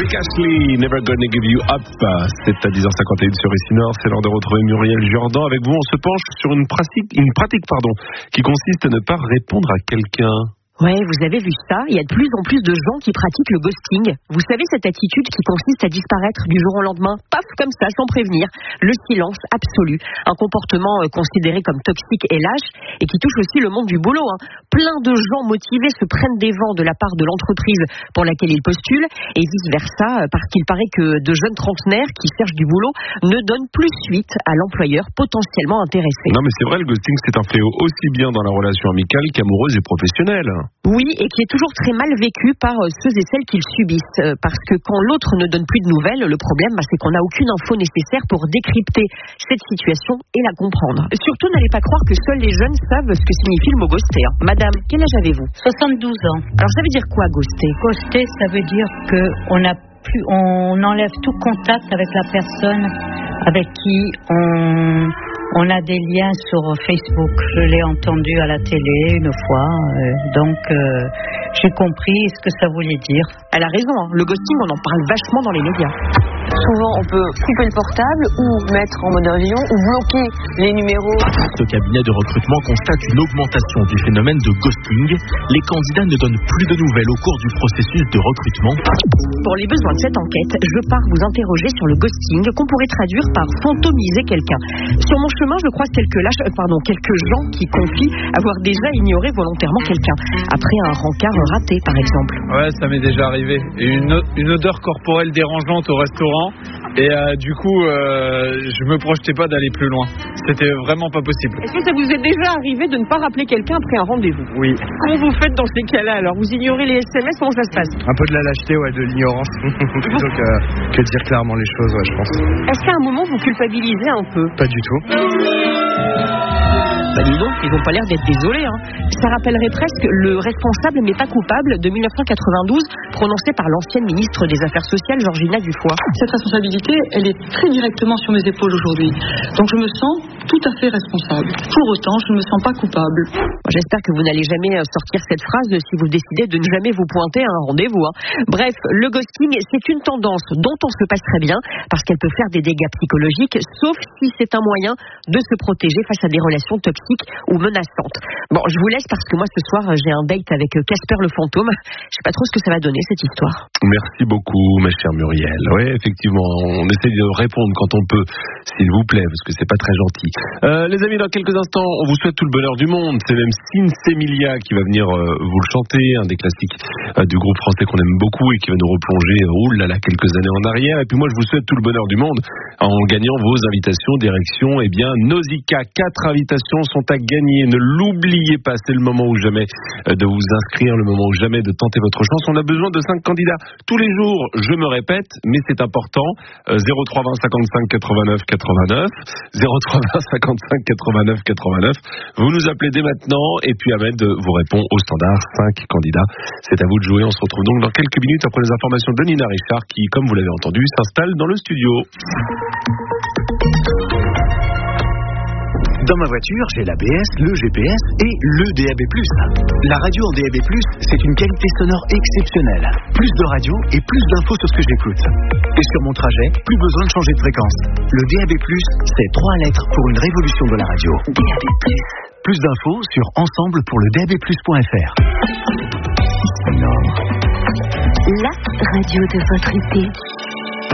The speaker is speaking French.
Rick Astley, Never Gonna Give You Up. C'est à 10h51 sur Ici Nord. C'est l'heure de retrouver Muriel Jourdan. Avec vous, on se penche sur une pratique qui consiste à ne pas répondre à quelqu'un. Ouais, vous avez vu ça, il y a de plus en plus de gens qui pratiquent le ghosting. Vous savez, cette attitude qui consiste à disparaître du jour au lendemain, paf, comme ça, sans prévenir. Le silence absolu. Un comportement considéré comme toxique et lâche, et qui touche aussi le monde du boulot. Plein de gens motivés se prennent des vents de la part de l'entreprise pour laquelle ils postulent, et vice-versa, parce qu'il paraît que de jeunes trentenaires qui cherchent du boulot ne donnent plus suite à l'employeur potentiellement intéressé. Non mais c'est vrai, le ghosting c'est un fléau aussi bien dans la relation amicale qu'amoureuse et professionnelle. Oui, et qui est toujours très mal vécu par ceux et celles qui le subissent. Parce que quand l'autre ne donne plus de nouvelles, le problème, c'est qu'on n'a aucune info nécessaire pour décrypter cette situation et la comprendre. Surtout, n'allez pas croire que seuls les jeunes savent ce que signifie le mot ghoster. Madame, quel âge avez-vous ? 72 ans. Alors, ça veut dire quoi, ghoster ? Ghoster, ça veut dire on enlève tout contact avec la personne avec qui on a des liens sur Facebook. Je l'ai entendu à la télé une fois, donc j'ai compris ce que ça voulait dire. Elle a raison, le ghosting, on en parle vachement dans les médias. Souvent, on peut couper le portable ou mettre en mode avion ou bloquer les numéros. Ce cabinet de recrutement constate une augmentation du phénomène de ghosting. Les candidats ne donnent plus de nouvelles au cours du processus de recrutement. Pour les besoins de cette enquête, je pars vous interroger sur le ghosting, qu'on pourrait traduire par fantomiser quelqu'un. Sur mon chemin, je croise quelques gens qui confient avoir déjà ignoré volontairement quelqu'un, après un rencard raté, par exemple. Ouais, ça m'est déjà arrivé. Et une odeur corporelle dérangeante au restaurant. Et du coup, je me projetais pas d'aller plus loin. C'était vraiment pas possible. Est-ce que ça vous est déjà arrivé de ne pas rappeler quelqu'un après un rendez-vous ? Oui. Comment vous faites dans ces cas-là ? Alors, vous ignorez les SMS, comment ça se passe ? Un peu de la lâcheté, ouais, de l'ignorance, plutôt que dire clairement les choses, ouais, je pense. Est-ce qu'à un moment, vous culpabilisez un peu ? Pas du tout. Bah dis donc, ils n'ont pas l'air d'être désolés. Ça rappellerait presque le responsable mais pas coupable de 1992, prononcé par l'ancienne ministre des Affaires sociales, Georgina Dufoy. Cette responsabilité, elle est très directement sur mes épaules aujourd'hui. Donc je me sens tout à fait responsable. Pour autant, je ne me sens pas coupable. J'espère que vous n'allez jamais sortir cette phrase si vous décidez de ne jamais vous pointer à un rendez-vous. Bref, le ghosting, c'est une tendance dont on se passe très bien parce qu'elle peut faire des dégâts psychologiques, sauf si c'est un moyen de se protéger face à des relations toxiques ou menaçantes. Bon, je vous laisse parce que moi ce soir j'ai un date avec Casper le fantôme. Je sais pas trop ce que ça va donner cette histoire. Merci beaucoup ma chère Muriel. Oui, effectivement, on essaie de répondre quand on peut, s'il vous plaît, parce que c'est pas très gentil. Les amis, dans quelques instants, on vous souhaite tout le bonheur du monde. C'est même Sinsemilia qui va venir vous le chanter, un des classiques du groupe français qu'on aime beaucoup et qui va nous replonger quelques années en arrière. Et puis moi je vous souhaite tout le bonheur du monde en gagnant vos invitations direction Nausicaa. 4 invitations sont à gagner. Ne l'oubliez pas, c'est le moment ou jamais de vous inscrire, le moment ou jamais de tenter votre chance. On a besoin de 5 candidats tous les jours, je me répète, mais c'est important. 0320 55 89 89, 0320 55 89 89. Vous nous appelez dès maintenant et puis Ahmed vous répond au standard. 5 candidats, c'est à vous de jouer. On se retrouve donc dans quelques minutes après les informations de Nina Richard qui, comme vous l'avez entendu, s'installe dans le studio. Dans ma voiture, j'ai l'ABS, le GPS et le DAB+. La radio en DAB+, c'est une qualité sonore exceptionnelle. Plus de radio et plus d'infos sur ce que j'écoute. Et sur mon trajet, plus besoin de changer de fréquence. Le DAB+, c'est 3 lettres pour une révolution de la radio. DAB+. Plus d'infos sur ensemble pour le DABplus.fr. La radio de votre été.